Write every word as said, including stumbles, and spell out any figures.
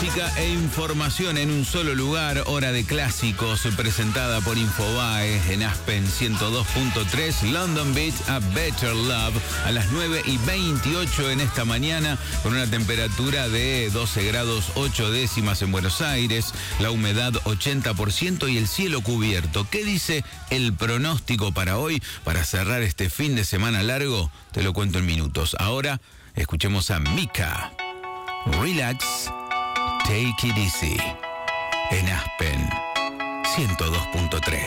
música e información en un solo lugar. Hora de clásicos presentada por Infobae en Aspen ciento dos punto tres. London Beat, A Better Love a las nueve y veintiocho en esta mañana, con una temperatura de doce grados ocho décimas en Buenos Aires, la humedad ochenta por ciento y el cielo cubierto. ¿Qué dice el pronóstico para hoy, para cerrar este fin de semana largo? Te lo cuento en minutos. Ahora escuchemos a Mika. Relax, take it easy. En Aspen ciento dos punto tres.